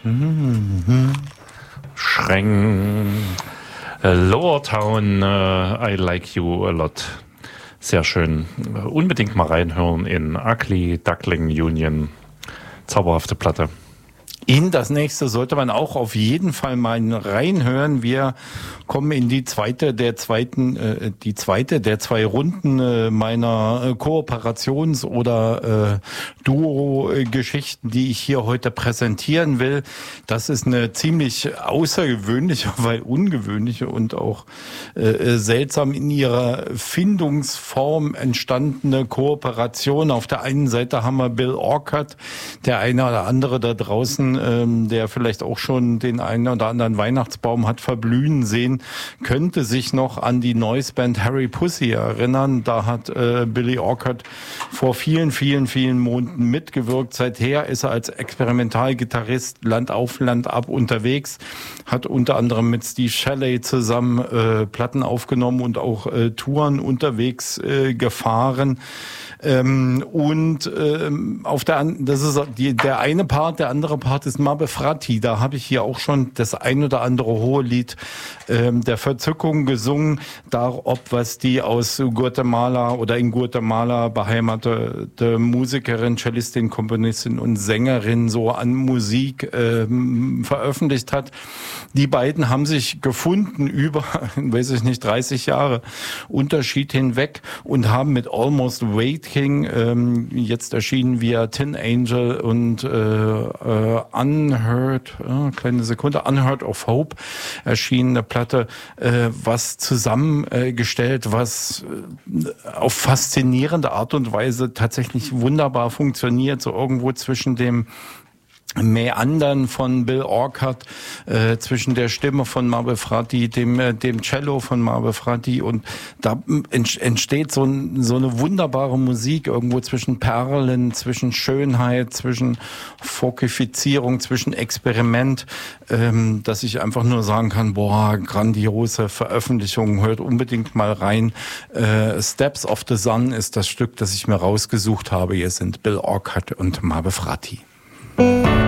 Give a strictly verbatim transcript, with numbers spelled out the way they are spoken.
Mhm. Schreng. Lower Town, uh, I like you a lot. Sehr schön. Unbedingt mal reinhören in Ugly Duckling Union. Zauberhafte Platte. In das nächste sollte man auch auf jeden Fall mal reinhören. Wir kommen in die zweite der zweiten, äh, die zweite der zwei Runden äh, meiner äh, Kooperations- oder äh, Duo-Geschichten, die ich hier heute präsentieren will. Das ist eine ziemlich außergewöhnliche, weil ungewöhnliche und auch äh, seltsam in ihrer Findungsform entstandene Kooperation. Auf der einen Seite haben wir Bill Orcutt, der eine oder andere da draußen, ähm, der vielleicht auch schon den einen oder anderen Weihnachtsbaum hat verblühen sehen, könnte sich noch an die Noise-Band Harry Pussy erinnern. Da hat äh, Billy Orcutt vor vielen, vielen, vielen Monaten mitgewirkt. Seither ist er als Experimentalgitarrist Land auf Land ab unterwegs, hat unter anderem mit Steve Shelley zusammen äh, Platten aufgenommen und auch äh, Touren unterwegs äh, gefahren. Ähm, und ähm, auf der das ist die, der eine Part, der andere Part ist Mabe Frati. Da habe ich hier auch schon das ein oder andere hohe Lied ähm, der Verzückung gesungen, da ob was die aus Guatemala oder in Guatemala beheimatete Musikerin, Cellistin, Komponistin und Sängerin so an Musik ähm, veröffentlicht hat. Die beiden haben sich gefunden über, weiß ich nicht, dreißig Jahre Unterschied hinweg und haben mit Almost Wait King, ähm, jetzt erschienen via Tin Angel und äh, äh, Unheard, äh, kleine Sekunde, Unheard of Hope erschienene Platte, äh, was zusammengestellt, äh, was äh, auf faszinierende Art und Weise tatsächlich wunderbar funktioniert, so irgendwo zwischen dem Meandern von Bill Orcutt, äh, zwischen der Stimme von Mabe Frati, dem äh, dem Cello von Mabe Frati, und da entsteht so, ein, so eine wunderbare Musik irgendwo zwischen Perlen, zwischen Schönheit, zwischen Folkifizierung, zwischen Experiment, ähm, dass ich einfach nur sagen kann, boah, grandiose Veröffentlichung, hört unbedingt mal rein. Äh, Steps of the Sun ist das Stück, das ich mir rausgesucht habe. Hier sind Bill Orcutt und Mabe Frati.